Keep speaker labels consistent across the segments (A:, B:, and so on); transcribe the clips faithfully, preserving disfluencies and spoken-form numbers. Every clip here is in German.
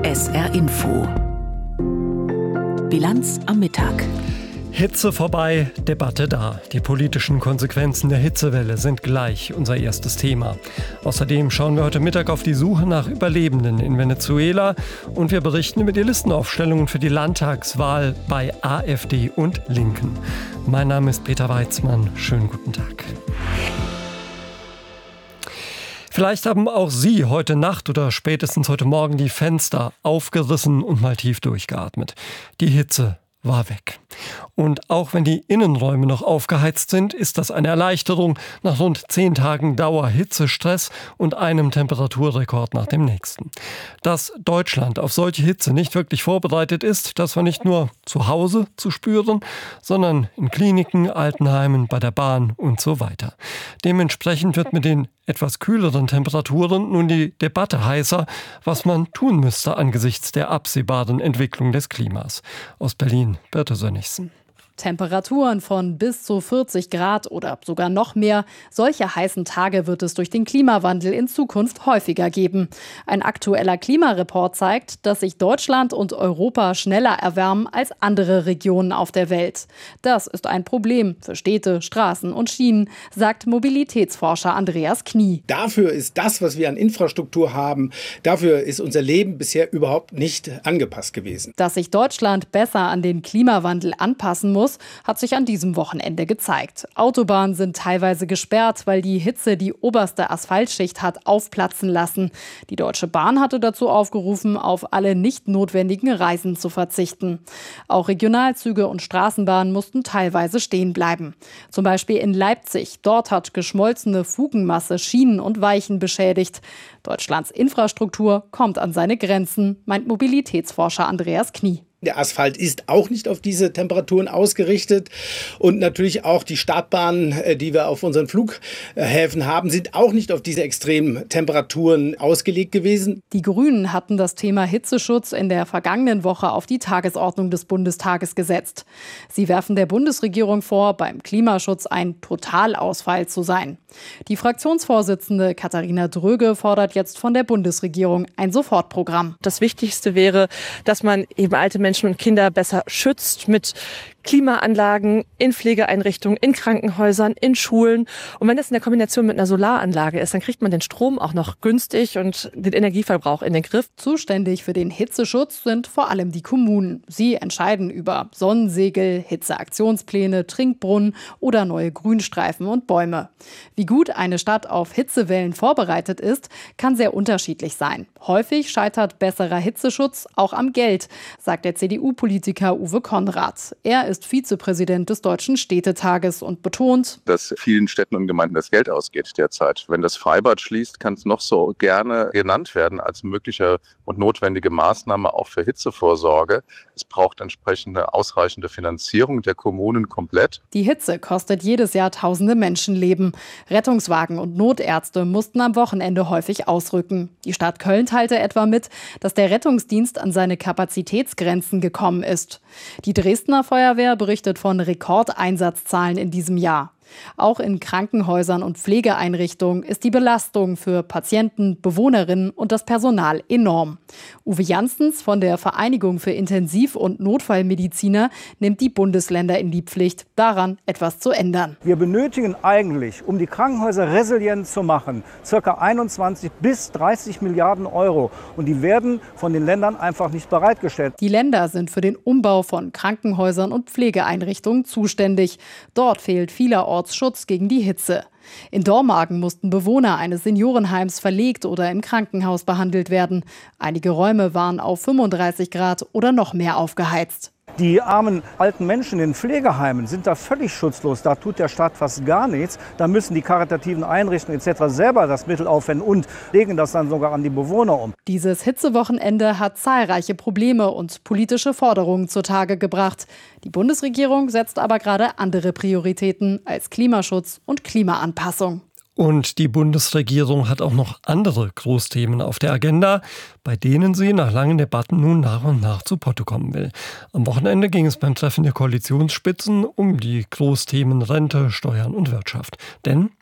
A: S R Info. Bilanz am Mittag.
B: Hitze vorbei, Debatte da. Die politischen Konsequenzen der Hitzewelle sind gleich unser erstes Thema. Außerdem schauen wir heute Mittag auf die Suche nach Überlebenden in Venezuela und wir berichten über die Listenaufstellungen für die Landtagswahl bei AfD und Linken. Mein Name ist Peter Weizmann. Schönen guten Tag. Vielleicht haben auch Sie heute Nacht oder spätestens heute Morgen die Fenster aufgerissen und mal tief durchgeatmet. Die Hitze war weg. Und auch wenn die Innenräume noch aufgeheizt sind, ist das eine Erleichterung nach rund zehn Tagen Dauerhitzestress und einem Temperaturrekord nach dem nächsten. Dass Deutschland auf solche Hitze nicht wirklich vorbereitet ist, das war nicht nur zu Hause zu spüren, sondern in Kliniken, Altenheimen, bei der Bahn und so weiter. Dementsprechend wird mit den etwas kühleren Temperaturen nun die Debatte heißer, was man tun müsste angesichts der absehbaren Entwicklung des Klimas. Aus Berlin, Birte Sönnigsen.
C: Temperaturen von bis zu vierzig Grad oder sogar noch mehr. Solche heißen Tage wird es durch den Klimawandel in Zukunft häufiger geben. Ein aktueller Klimareport zeigt, dass sich Deutschland und Europa schneller erwärmen als andere Regionen auf der Welt. Das ist ein Problem für Städte, Straßen und Schienen, sagt Mobilitätsforscher Andreas Knie.
D: Dafür ist das, was wir an Infrastruktur haben, dafür ist unser Leben bisher überhaupt nicht angepasst gewesen.
C: Dass sich Deutschland besser an den Klimawandel anpassen muss, hat sich an diesem Wochenende gezeigt. Autobahnen sind teilweise gesperrt, weil die Hitze die oberste Asphaltschicht hat aufplatzen lassen. Die Deutsche Bahn hatte dazu aufgerufen, auf alle nicht notwendigen Reisen zu verzichten. Auch Regionalzüge und Straßenbahnen mussten teilweise stehen bleiben. Zum Beispiel in Leipzig. Dort hat geschmolzene Fugenmasse Schienen und Weichen beschädigt. Deutschlands Infrastruktur kommt an seine Grenzen, meint Mobilitätsforscher Andreas Knie.
D: Der Asphalt ist auch nicht auf diese Temperaturen ausgerichtet und natürlich auch die Startbahnen, die wir auf unseren Flughäfen haben, sind auch nicht auf diese extremen Temperaturen ausgelegt gewesen.
C: Die Grünen hatten das Thema Hitzeschutz in der vergangenen Woche auf die Tagesordnung des Bundestages gesetzt. Sie werfen der Bundesregierung vor, beim Klimaschutz ein Totalausfall zu sein. Die Fraktionsvorsitzende Katharina Dröge fordert jetzt von der Bundesregierung ein Sofortprogramm.
E: Das Wichtigste wäre, dass man eben alte Menschen Menschen und Kinder besser schützt mit Klimaanlagen in Pflegeeinrichtungen, in Krankenhäusern, in Schulen. Und wenn das in der Kombination mit einer Solaranlage ist, dann kriegt man den Strom auch noch günstig und den Energieverbrauch in den Griff.
C: Zuständig für den Hitzeschutz sind vor allem die Kommunen. Sie entscheiden über Sonnensegel, Hitzeaktionspläne, Trinkbrunnen oder neue Grünstreifen und Bäume. Wie gut eine Stadt auf Hitzewellen vorbereitet ist, kann sehr unterschiedlich sein. Häufig scheitert besserer Hitzeschutz auch am Geld, sagt der C D U-Politiker Uwe Konrad. Er ist Vizepräsident des Deutschen Städtetages und betont,
F: dass vielen Städten und Gemeinden das Geld ausgeht derzeit. Wenn das Freibad schließt, kann es noch so gerne genannt werden als mögliche und notwendige Maßnahme auch für Hitzevorsorge. Es braucht entsprechende ausreichende Finanzierung der Kommunen komplett.
C: Die Hitze kostet jedes Jahr tausende Menschenleben. Rettungswagen und Notärzte mussten am Wochenende häufig ausrücken. Die Stadt Köln teilte etwa mit, dass der Rettungsdienst an seine Kapazitätsgrenzen gekommen ist. Die Dresdner Feuerwehr berichtet von Rekordeinsatzzahlen in diesem Jahr. Auch in Krankenhäusern und Pflegeeinrichtungen ist die Belastung für Patienten, Bewohnerinnen und das Personal enorm. Uwe Janssens von der Vereinigung für Intensiv- und Notfallmediziner nimmt die Bundesländer in die Pflicht, daran etwas zu ändern.
G: Wir benötigen eigentlich, um die Krankenhäuser resilient zu machen, ca. einundzwanzig bis dreißig Milliarden Euro. Und die werden von den Ländern einfach nicht bereitgestellt.
C: Die Länder sind für den Umbau von Krankenhäusern und Pflegeeinrichtungen zuständig. Dort fehlt vielerorts Schutz gegen die Hitze. In Dormagen mussten Bewohner eines Seniorenheims verlegt oder im Krankenhaus behandelt werden. Einige Räume waren auf fünfunddreißig Grad oder noch mehr aufgeheizt.
G: Die armen alten Menschen in Pflegeheimen sind da völlig schutzlos. Da tut der Staat fast gar nichts. Da müssen die karitativen Einrichtungen et cetera selber das Mittel aufwenden und legen das dann sogar an die Bewohner um.
C: Dieses Hitzewochenende hat zahlreiche Probleme und politische Forderungen zutage gebracht. Die Bundesregierung setzt aber gerade andere Prioritäten als Klimaschutz und Klimaanpassung.
B: Und die Bundesregierung hat auch noch andere Großthemen auf der Agenda, bei denen sie nach langen Debatten nun nach und nach zu Potte kommen will. Am Wochenende ging es beim Treffen der Koalitionsspitzen um die Großthemen Rente, Steuern und Wirtschaft. Denn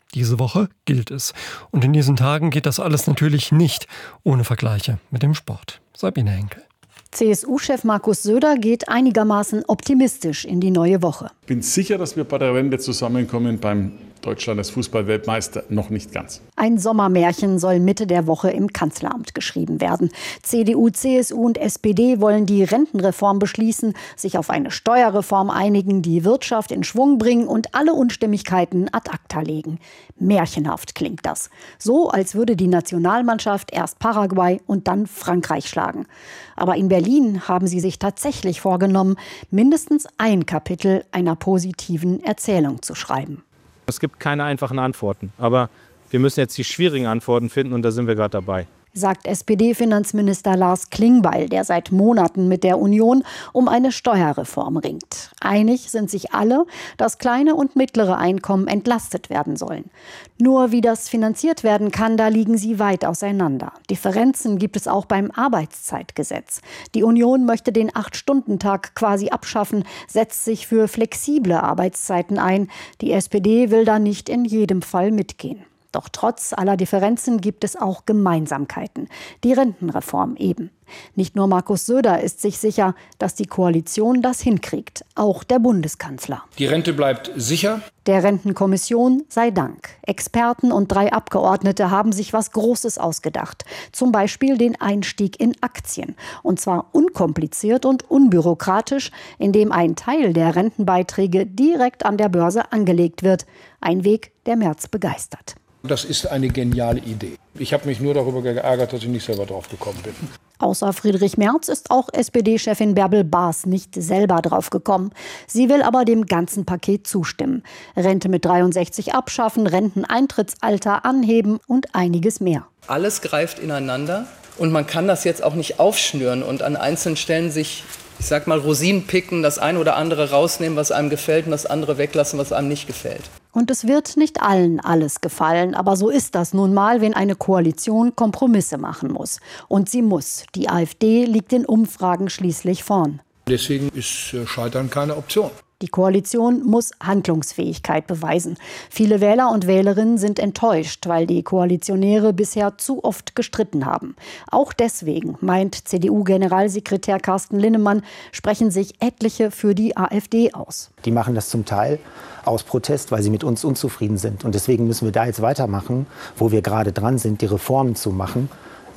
B: Diese Woche gilt es. Und in diesen Tagen geht das alles natürlich nicht ohne Vergleiche mit dem Sport. Sabine Henkel.
H: C S U-Chef Markus Söder geht einigermaßen optimistisch in die neue Woche.
I: Ich bin sicher, dass wir bei der Wende zusammenkommen. Beim Deutschland als Fußball-Weltmeister noch nicht ganz.
H: Ein Sommermärchen soll Mitte der Woche im Kanzleramt geschrieben werden. C D U, C S U und S P D wollen die Rentenreform beschließen, sich auf eine Steuerreform einigen, die Wirtschaft in Schwung bringen und alle Unstimmigkeiten ad acta legen. Märchenhaft klingt das. So, als würde die Nationalmannschaft erst Paraguay und dann Frankreich schlagen. Aber in Berlin haben sie sich tatsächlich vorgenommen, mindestens ein Kapitel einer positiven Erzählung zu schreiben.
J: Es gibt keine einfachen Antworten, aber wir müssen jetzt die schwierigen Antworten finden und da sind wir gerade dabei.
H: Sagt S P D-Finanzminister Lars Klingbeil, der seit Monaten mit der Union um eine Steuerreform ringt. Einig sind sich alle, dass kleine und mittlere Einkommen entlastet werden sollen. Nur wie das finanziert werden kann, da liegen sie weit auseinander. Differenzen gibt es auch beim Arbeitszeitgesetz. Die Union möchte den acht-Stunden-Tag quasi abschaffen, setzt sich für flexible Arbeitszeiten ein. Die S P D will da nicht in jedem Fall mitgehen. Doch trotz aller Differenzen gibt es auch Gemeinsamkeiten. Die Rentenreform eben. Nicht nur Markus Söder ist sich sicher, dass die Koalition das hinkriegt. Auch der Bundeskanzler.
K: Die Rente bleibt sicher.
H: Der Rentenkommission sei Dank. Experten und drei Abgeordnete haben sich was Großes ausgedacht. Zum Beispiel den Einstieg in Aktien. Und zwar unkompliziert und unbürokratisch, indem ein Teil der Rentenbeiträge direkt an der Börse angelegt wird. Ein Weg, der Merz begeistert.
K: Das ist eine geniale Idee. Ich habe mich nur darüber geärgert, dass ich nicht selber drauf gekommen bin.
H: Außer Friedrich Merz ist auch S P D-Chefin Bärbel Baas nicht selber drauf gekommen. Sie will aber dem ganzen Paket zustimmen. Rente mit dreiundsechzig abschaffen, Renteneintrittsalter anheben und einiges mehr.
L: Alles greift ineinander und man kann das jetzt auch nicht aufschnüren und an einzelnen Stellen sich, ich sag mal, Rosinen picken, das eine oder andere rausnehmen, was einem gefällt und das andere weglassen, was einem nicht gefällt.
H: Und es wird nicht allen alles gefallen, aber so ist das nun mal, wenn eine Koalition Kompromisse machen muss. Und sie muss. Die AfD liegt in Umfragen schließlich vorn.
K: Deswegen ist Scheitern keine Option.
H: Die Koalition muss Handlungsfähigkeit beweisen. Viele Wähler und Wählerinnen sind enttäuscht, weil die Koalitionäre bisher zu oft gestritten haben. Auch deswegen, meint C D U-Generalsekretär Carsten Linnemann, sprechen sich etliche für die AfD aus.
M: Die machen das zum Teil aus Protest, weil sie mit uns unzufrieden sind. Und deswegen müssen wir da jetzt weitermachen, wo wir gerade dran sind, die Reformen zu machen,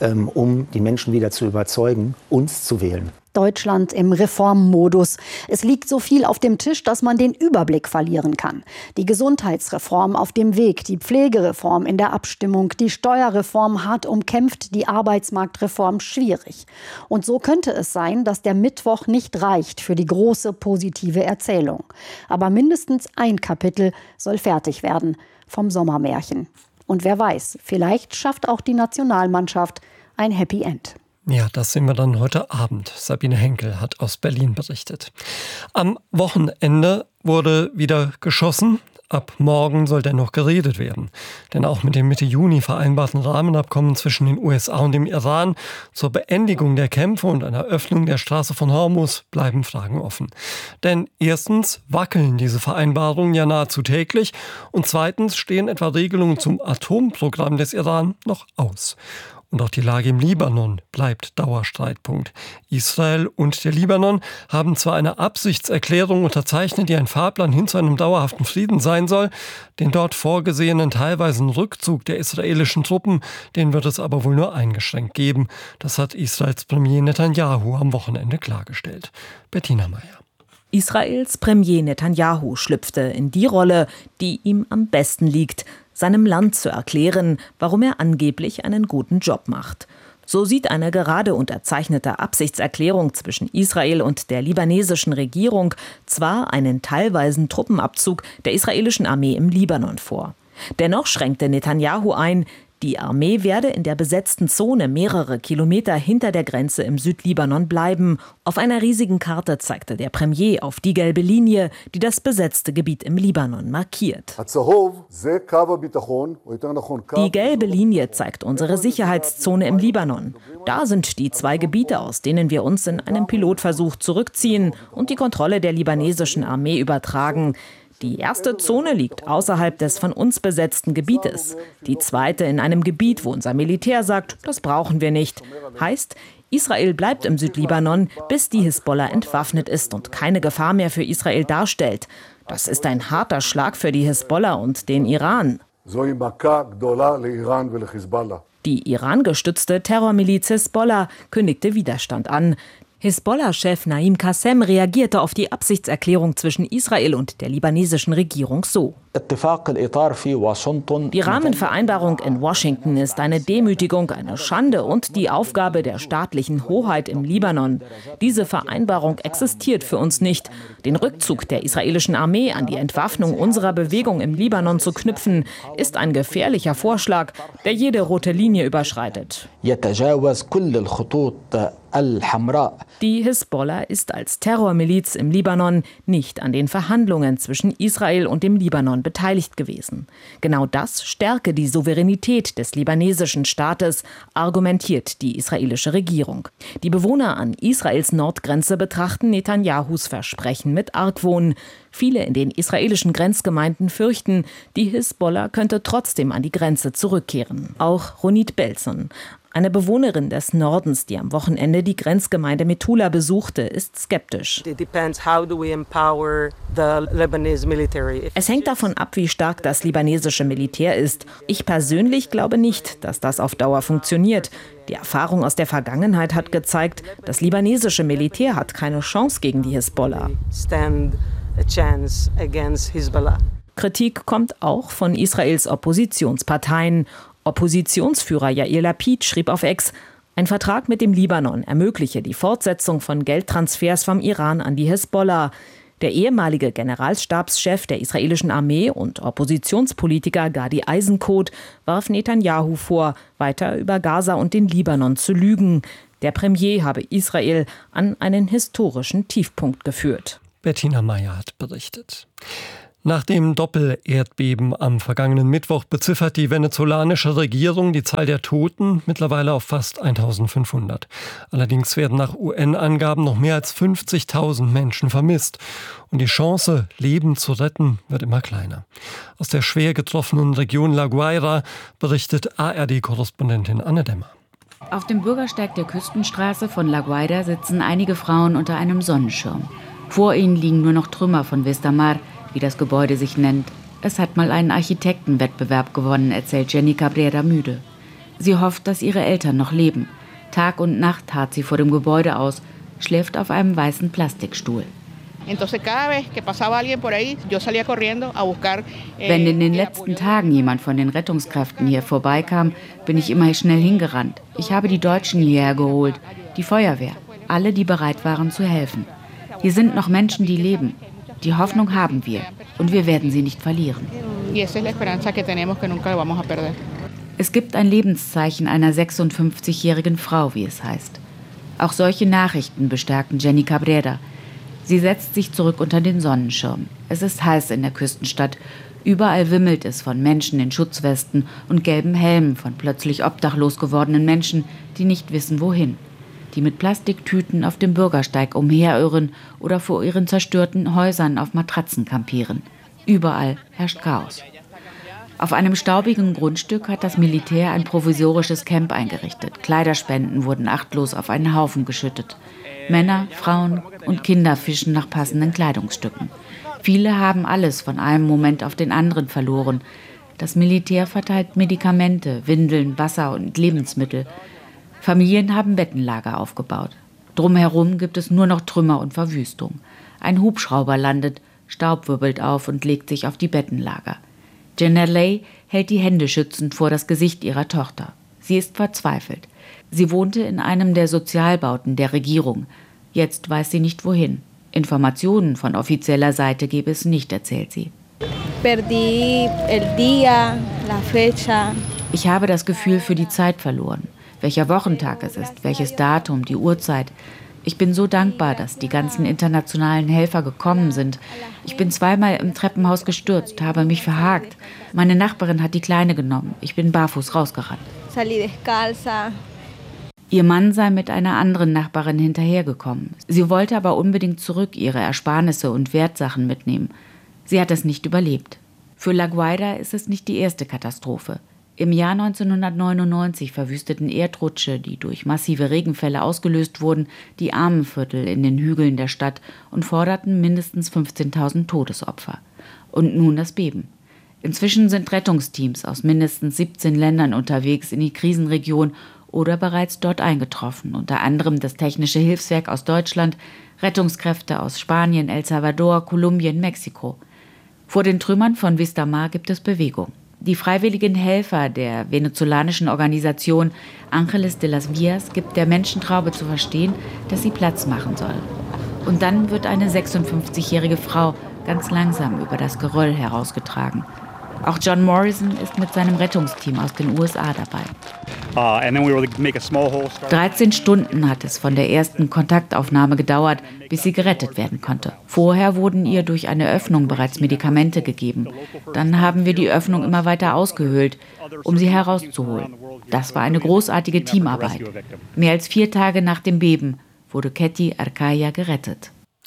M: um die Menschen wieder zu überzeugen, uns zu wählen.
H: Deutschland im Reformmodus. Es liegt so viel auf dem Tisch, dass man den Überblick verlieren kann. Die Gesundheitsreform auf dem Weg, die Pflegereform in der Abstimmung, die Steuerreform hart umkämpft, die Arbeitsmarktreform schwierig. Und so könnte es sein, dass der Mittwoch nicht reicht für die große positive Erzählung. Aber mindestens ein Kapitel soll fertig werden vom Sommermärchen. Und wer weiß, vielleicht schafft auch die Nationalmannschaft ein Happy End.
B: Ja, das sehen wir dann heute Abend. Sabine Henkel hat aus Berlin berichtet. Am Wochenende wurde wieder geschossen. Ab morgen soll dennoch geredet werden. Denn auch mit dem Mitte Juni vereinbarten Rahmenabkommen zwischen den U S A und dem Iran zur Beendigung der Kämpfe und einer Öffnung der Straße von Hormuz bleiben Fragen offen. Denn erstens wackeln diese Vereinbarungen ja nahezu täglich und zweitens stehen etwa Regelungen zum Atomprogramm des Iran noch aus. Und auch die Lage im Libanon bleibt Dauerstreitpunkt. Israel und der Libanon haben zwar eine Absichtserklärung unterzeichnet, die ein Fahrplan hin zu einem dauerhaften Frieden sein soll. Den dort vorgesehenen teilweisen Rückzug der israelischen Truppen, den wird es aber wohl nur eingeschränkt geben. Das hat Israels Premier Netanyahu am Wochenende klargestellt. Bettina Meyer.
N: Israels Premier Netanyahu schlüpfte in die Rolle, die ihm am besten liegt, seinem Land zu erklären, warum er angeblich einen guten Job macht. So sieht eine gerade unterzeichnete Absichtserklärung zwischen Israel und der libanesischen Regierung zwar einen teilweisen Truppenabzug der israelischen Armee im Libanon vor. Dennoch schränkte Netanyahu ein, die Armee werde in der besetzten Zone mehrere Kilometer hinter der Grenze im Südlibanon bleiben. Auf einer riesigen Karte zeigte der Premier auf die gelbe Linie, die das besetzte Gebiet im Libanon markiert. Die gelbe Linie zeigt unsere Sicherheitszone im Libanon. Da sind die zwei Gebiete, aus denen wir uns in einem Pilotversuch zurückziehen und die Kontrolle der libanesischen Armee übertragen. Die erste Zone liegt außerhalb des von uns besetzten Gebietes. Die zweite in einem Gebiet, wo unser Militär sagt, das brauchen wir nicht. Heißt, Israel bleibt im Südlibanon, bis die Hisbollah entwaffnet ist und keine Gefahr mehr für Israel darstellt. Das ist ein harter Schlag für die Hisbollah und den Iran. Die Iran-gestützte Terrormiliz Hisbollah kündigte Widerstand an. Hisbollah-Chef Naim Qassem reagierte auf die Absichtserklärung zwischen Israel und der libanesischen Regierung so. Die Rahmenvereinbarung in Washington ist eine Demütigung, eine Schande und die Aufgabe der staatlichen Hoheit im Libanon. Diese Vereinbarung existiert für uns nicht. Den Rückzug der israelischen Armee an die Entwaffnung unserer Bewegung im Libanon zu knüpfen, ist ein gefährlicher Vorschlag, der jede rote Linie überschreitet. Die Hisbollah ist als Terrormiliz im Libanon nicht an den Verhandlungen zwischen Israel und dem Libanon beteiligt gewesen. Genau das stärke die Souveränität des libanesischen Staates, argumentiert die israelische Regierung. Die Bewohner an Israels Nordgrenze betrachten Netanyahus Versprechen mit Argwohn. Viele in den israelischen Grenzgemeinden fürchten, die Hisbollah könnte trotzdem an die Grenze zurückkehren. Auch Ronit Belson, eine Bewohnerin des Nordens, die am Wochenende die Grenzgemeinde Metula besuchte, ist skeptisch. Es hängt davon ab, wie stark das libanesische Militär ist. Ich persönlich glaube nicht, dass das auf Dauer funktioniert. Die Erfahrung aus der Vergangenheit hat gezeigt, das libanesische Militär hat keine Chance gegen die Hisbollah. Kritik kommt auch von Israels Oppositionsparteien. Oppositionsführer Yair Lapid schrieb auf X, ein Vertrag mit dem Libanon ermögliche die Fortsetzung von Geldtransfers vom Iran an die Hisbollah. Der ehemalige Generalstabschef der israelischen Armee und Oppositionspolitiker Gadi Eisenkot warf Netanyahu vor, weiter über Gaza und den Libanon zu lügen. Der Premier habe Israel an einen historischen Tiefpunkt geführt.
B: Bettina Meyer hat berichtet. Nach dem Doppel-Erdbeben am vergangenen Mittwoch beziffert die venezolanische Regierung die Zahl der Toten mittlerweile auf fast eintausendfünfhundert. Allerdings werden nach U N-Angaben noch mehr als fünfzigtausend Menschen vermisst. Und die Chance, Leben zu retten, wird immer kleiner. Aus der schwer getroffenen Region La Guaira berichtet A R D-Korrespondentin Anne Demmer.
O: Auf dem Bürgersteig der Küstenstraße von La Guaira sitzen einige Frauen unter einem Sonnenschirm. Vor ihnen liegen nur noch Trümmer von Vistamar, wie das Gebäude sich nennt. Es hat mal einen Architektenwettbewerb gewonnen, erzählt Jenny Cabrera müde. Sie hofft, dass ihre Eltern noch leben. Tag und Nacht harrt sie vor dem Gebäude aus, schläft auf einem weißen Plastikstuhl. Wenn in den letzten Tagen jemand von den Rettungskräften hier vorbeikam, bin ich immer schnell hingerannt. Ich habe die Deutschen hierher geholt, die Feuerwehr, alle, die bereit waren zu helfen. Hier sind noch Menschen, die leben. Die Hoffnung haben wir und wir werden sie nicht verlieren. Es gibt ein Lebenszeichen einer sechsundfünfzigjährigen Frau, wie es heißt. Auch solche Nachrichten bestärken Jenny Cabrera. Sie setzt sich zurück unter den Sonnenschirm. Es ist heiß in der Küstenstadt. Überall wimmelt es von Menschen in Schutzwesten und gelben Helmen, von plötzlich obdachlos gewordenen Menschen, die nicht wissen, wohin. Die mit Plastiktüten auf dem Bürgersteig umherirren oder vor ihren zerstörten Häusern auf Matratzen kampieren. Überall herrscht Chaos. Auf einem staubigen Grundstück hat das Militär ein provisorisches Camp eingerichtet. Kleiderspenden wurden achtlos auf einen Haufen geschüttet. Männer, Frauen und Kinder fischen nach passenden Kleidungsstücken. Viele haben alles von einem Moment auf den anderen verloren. Das Militär verteilt Medikamente, Windeln, Wasser und Lebensmittel. Familien haben Bettenlager aufgebaut. Drumherum gibt es nur noch Trümmer und Verwüstung. Ein Hubschrauber landet, Staub wirbelt auf und legt sich auf die Bettenlager. Jenerley hält die Hände schützend vor das Gesicht ihrer Tochter. Sie ist verzweifelt. Sie wohnte in einem der Sozialbauten der Regierung. Jetzt weiß sie nicht wohin. Informationen von offizieller Seite gebe es nicht, erzählt sie. Ich habe das Gefühl für die Zeit verloren. Welcher Wochentag es ist, welches Datum, die Uhrzeit. Ich bin so dankbar, dass die ganzen internationalen Helfer gekommen sind. Ich bin zweimal im Treppenhaus gestürzt, habe mich verhakt. Meine Nachbarin hat die Kleine genommen. Ich bin barfuß rausgerannt. Ihr Mann sei mit einer anderen Nachbarin hinterhergekommen. Sie wollte aber unbedingt zurück ihre Ersparnisse und Wertsachen mitnehmen. Sie hat es nicht überlebt. Für La Guaira ist es nicht die erste Katastrophe. Im Jahr neunzehnhundertneunundneunzig verwüsteten Erdrutsche, die durch massive Regenfälle ausgelöst wurden, die Armenviertel in den Hügeln der Stadt und forderten mindestens fünfzehntausend Todesopfer. Und nun das Beben. Inzwischen sind Rettungsteams aus mindestens siebzehn Ländern unterwegs in die Krisenregion oder bereits dort eingetroffen, unter anderem das Technische Hilfswerk aus Deutschland, Rettungskräfte aus Spanien, El Salvador, Kolumbien, Mexiko. Vor den Trümmern von Vista Mar gibt es Bewegung. Die freiwilligen Helfer der venezolanischen Organisation Ángeles de las Vías gibt der Menschentraube zu verstehen, dass sie Platz machen soll. Und dann wird eine sechsundfünfzigjährige Frau ganz langsam über das Geröll herausgetragen. Auch John Morrison ist mit seinem Rettungsteam aus den U S A dabei. dreizehn Stunden hat es von der ersten Kontaktaufnahme gedauert, bis sie gerettet werden konnte. Vorher wurden ihr durch eine Öffnung bereits Medikamente gegeben. Dann haben wir die Öffnung immer weiter ausgehöhlt, um sie herauszuholen. Das war eine großartige Teamarbeit. Mehr als vier Tage nach dem Beben wurde Ketty Arcaya gerettet.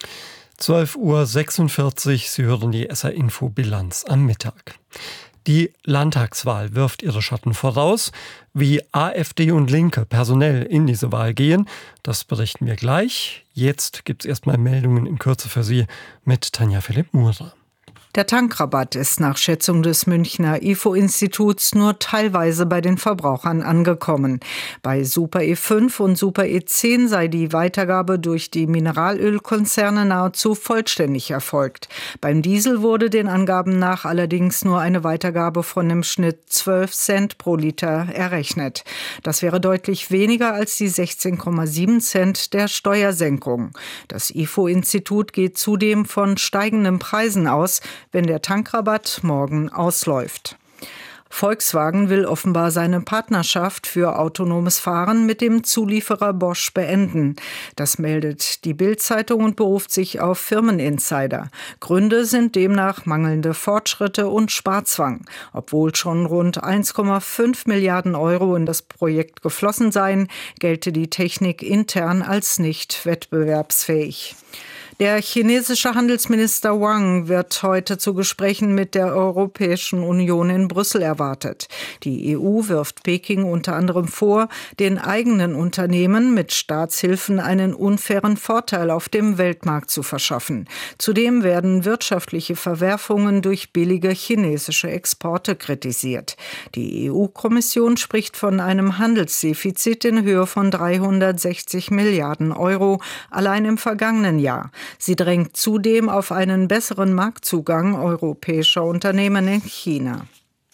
B: zwölf Uhr sechsundvierzig, Sie hören die S R-Info Bilanz am Mittag. Die Landtagswahl wirft ihre Schatten voraus. Wie AfD und Linke personell in diese Wahl gehen, das berichten wir gleich. Jetzt gibt es erstmal Meldungen in Kürze für Sie mit Tanja Philipp-Murer.
P: Der Tankrabatt ist nach Schätzung des Münchner I F O-Instituts nur teilweise bei den Verbrauchern angekommen. Bei Super E fünf und Super E zehn sei die Weitergabe durch die Mineralölkonzerne nahezu vollständig erfolgt. Beim Diesel wurde den Angaben nach allerdings nur eine Weitergabe von im Schnitt zwölf Cent pro Liter errechnet. Das wäre deutlich weniger als die sechzehn Komma sieben Cent der Steuersenkung. Das I F O-Institut geht zudem von steigenden Preisen aus, wenn der Tankrabatt morgen ausläuft. Volkswagen will offenbar seine Partnerschaft für autonomes Fahren mit dem Zulieferer Bosch beenden. Das meldet die Bild-Zeitung und beruft sich auf Firmeninsider. Gründe sind demnach mangelnde Fortschritte und Sparzwang. Obwohl schon rund eins Komma fünf Milliarden Euro in das Projekt geflossen seien, gelte die Technik intern als nicht wettbewerbsfähig. Der chinesische Handelsminister Wang wird heute zu Gesprächen mit der Europäischen Union in Brüssel erwartet. Die E U wirft Peking unter anderem vor, den eigenen Unternehmen mit Staatshilfen einen unfairen Vorteil auf dem Weltmarkt zu verschaffen. Zudem werden wirtschaftliche Verwerfungen durch billige chinesische Exporte kritisiert. Die E U-Kommission spricht von einem Handelsdefizit in Höhe von dreihundertsechzig Milliarden Euro allein im vergangenen Jahr. Sie drängt zudem auf einen besseren Marktzugang europäischer Unternehmen in China.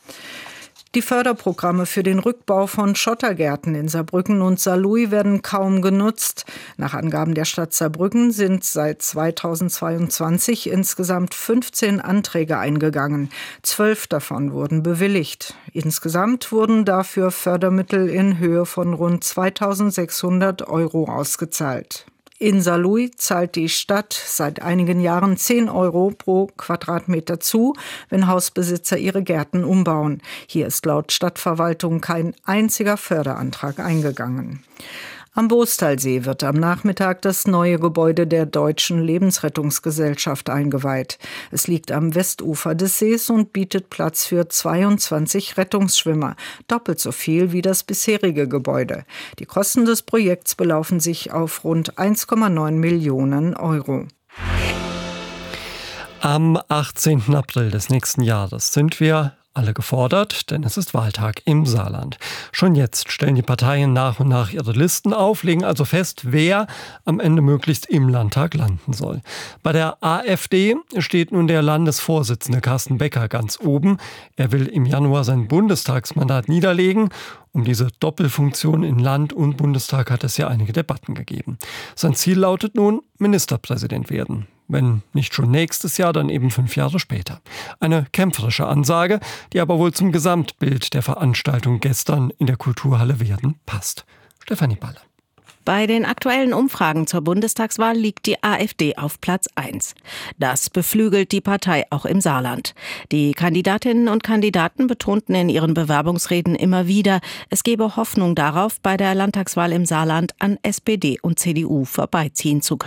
P: Die Förderprogramme für den Rückbau von Schottergärten in Saarbrücken und Saarlouis werden kaum genutzt. Nach Angaben der Stadt Saarbrücken sind seit zweitausendzweiundzwanzig insgesamt fünfzehn Anträge eingegangen. Zwölf davon wurden bewilligt. Insgesamt wurden dafür Fördermittel in Höhe von rund zweitausendsechshundert Euro ausgezahlt. In Saarlouis zahlt die Stadt seit einigen Jahren zehn Euro pro Quadratmeter zu, wenn Hausbesitzer ihre Gärten umbauen. Hier ist laut Stadtverwaltung kein einziger Förderantrag eingegangen. Am Boostalsee wird am Nachmittag das neue Gebäude der Deutschen Lebensrettungsgesellschaft eingeweiht. Es liegt am Westufer des Sees und bietet Platz für zweiundzwanzig Rettungsschwimmer, doppelt so viel wie das bisherige Gebäude. Die Kosten des Projekts belaufen sich auf rund eins Komma neun Millionen Euro.
B: Am achtzehnten April des nächsten Jahres sind wir alle gefordert, denn es ist Wahltag im Saarland. Schon jetzt stellen die Parteien nach und nach ihre Listen auf, legen also fest, wer am Ende möglichst im Landtag landen soll. Bei der AfD steht nun der Landesvorsitzende Carsten Becker ganz oben. Er will im Januar sein Bundestagsmandat niederlegen. Um diese Doppelfunktion in Land und Bundestag hat es ja einige Debatten gegeben. Sein Ziel lautet nun, Ministerpräsident werden. Wenn nicht schon nächstes Jahr, dann eben fünf Jahre später. Eine kämpferische Ansage, die aber wohl zum Gesamtbild der Veranstaltung gestern in der Kulturhalle Werden passt. Stefanie Balle.
Q: Bei den aktuellen Umfragen zur Bundestagswahl liegt die AfD auf Platz eins. Das beflügelt die Partei auch im Saarland. Die Kandidatinnen und Kandidaten betonten in ihren Bewerbungsreden immer wieder, es gebe Hoffnung darauf, bei der Landtagswahl im Saarland an S P D und C D U vorbeiziehen zu können.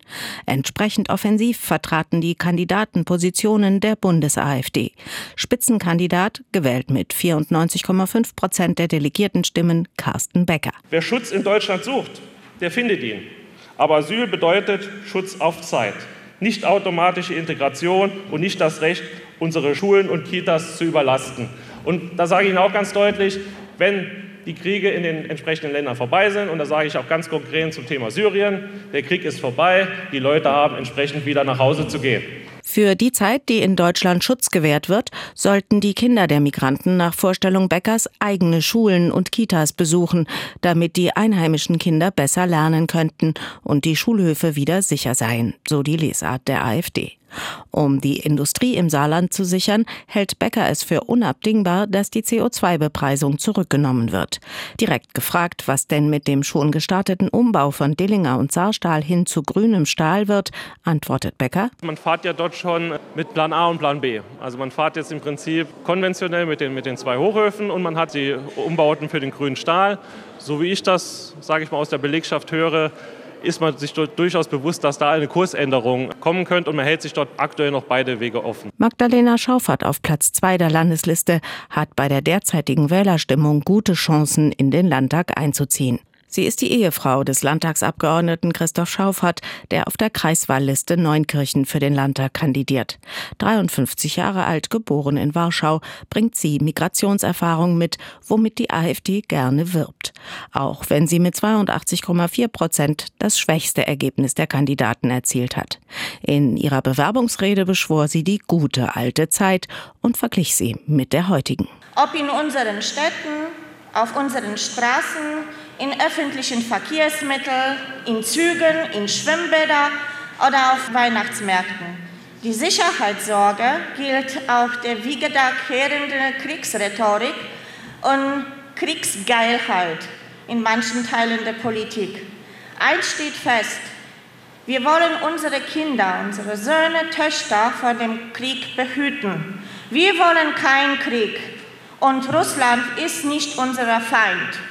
Q: Entsprechend offensiv vertraten die Kandidaten Positionen der Bundes-AfD. Spitzenkandidat, gewählt mit vierundneunzig Komma fünf Prozent der Delegiertenstimmen, Carsten Becker.
R: Wer Schutz in Deutschland sucht, der findet ihn. Aber Asyl bedeutet Schutz auf Zeit. Nicht automatische Integration und nicht das Recht, unsere Schulen und Kitas zu überlasten. Und da sage ich Ihnen auch ganz deutlich, wenn die Kriege in den entsprechenden Ländern vorbei sind, und da sage ich auch ganz konkret zum Thema Syrien, der Krieg ist vorbei, die Leute haben entsprechend wieder nach Hause zu gehen.
Q: Für die Zeit, die in Deutschland Schutz gewährt wird, sollten die Kinder der Migranten nach Vorstellung Beckers eigene Schulen und Kitas besuchen, damit die einheimischen Kinder besser lernen könnten und die Schulhöfe wieder sicher seien, so die Lesart der AfD. Um die Industrie im Saarland zu sichern, hält Becker es für unabdingbar, dass die C O zwei Bepreisung zurückgenommen wird. Direkt gefragt, was denn mit dem schon gestarteten Umbau von Dillinger und Saarstahl hin zu grünem Stahl wird, antwortet Becker:
R: Man fährt ja dort schon mit Plan A und Plan B. Also man fährt jetzt im Prinzip konventionell mit den, mit den zwei Hochöfen und man hat die Umbauten für den grünen Stahl. So wie ich das, sage ich mal, aus der Belegschaft höre, ist man sich dort durchaus bewusst, dass da eine Kursänderung kommen könnte und man hält sich dort aktuell noch beide Wege offen.
Q: Magdalena Schauffert auf Platz zwei der Landesliste hat bei der derzeitigen Wählerstimmung gute Chancen, in den Landtag einzuziehen. Sie ist die Ehefrau des Landtagsabgeordneten Christoph Schauffert, der auf der Kreiswahlliste Neunkirchen für den Landtag kandidiert. dreiundfünfzig Jahre alt, geboren in Warschau, bringt sie Migrationserfahrung mit, womit die AfD gerne wirbt. Auch wenn sie mit zweiundachtzig Komma vier Prozent das schwächste Ergebnis der Kandidaten erzielt hat. In ihrer Bewerbungsrede beschwor sie die gute alte Zeit und verglich sie mit der heutigen.
S: Ob in unseren Städten, auf unseren Straßen, in öffentlichen Verkehrsmitteln, in Zügen, in Schwimmbädern oder auf Weihnachtsmärkten. Die Sicherheitssorge gilt auch der wie wiederkehrenden Kriegsrhetorik und Kriegsgeilheit in manchen Teilen der Politik. Eins steht fest: Wir wollen unsere Kinder, unsere Söhne, Töchter vor dem Krieg behüten. Wir wollen keinen Krieg und Russland ist nicht unser Feind.